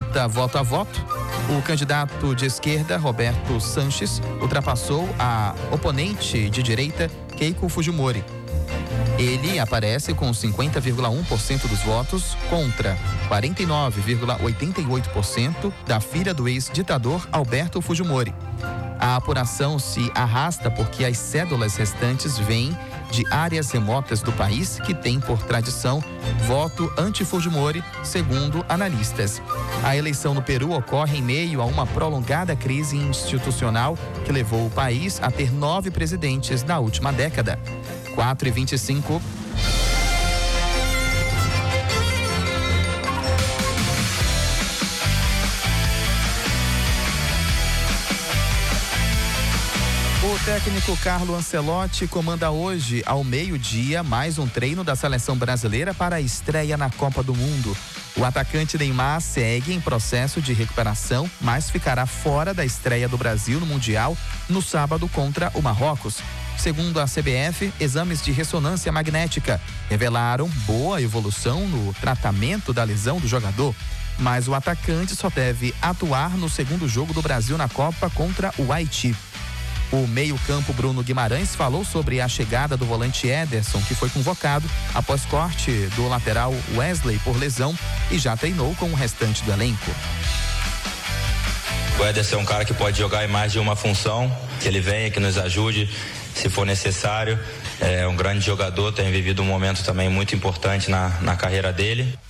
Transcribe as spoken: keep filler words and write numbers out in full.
disputa voto a voto, o candidato de esquerda, Roberto Sanches, ultrapassou a oponente de direita, Keiko Fujimori. Ele aparece com cinquenta vírgula um por cento dos votos contra quarenta e nove vírgula oitenta e oito por cento da filha do ex-ditador Alberto Fujimori. A apuração se arrasta porque as cédulas restantes vêm de áreas remotas do país que têm por tradição voto anti-Fujimori, segundo analistas. A eleição no Peru ocorre em meio a uma prolongada crise institucional que levou o país a ter nove presidentes na última década. quatro e vinte e cinco. O técnico Carlo Ancelotti comanda hoje, ao meio-dia, mais um treino da seleção brasileira para a estreia na Copa do Mundo. O atacante Neymar segue em processo de recuperação, mas ficará fora da estreia do Brasil no Mundial no sábado contra o Marrocos. Segundo a C B F, exames de ressonância magnética revelaram boa evolução no tratamento da lesão do jogador, mas o atacante só deve atuar no segundo jogo do Brasil na Copa contra o Haiti. O meio-campo Bruno Guimarães falou sobre a chegada do volante Ederson, que foi convocado após corte do lateral Wesley por lesão e já treinou com o restante do elenco. O Ederson é um cara que pode jogar em mais de uma função, que ele venha, que nos ajude se for necessário. É um grande jogador, tem vivido um momento também muito importante na, na carreira dele.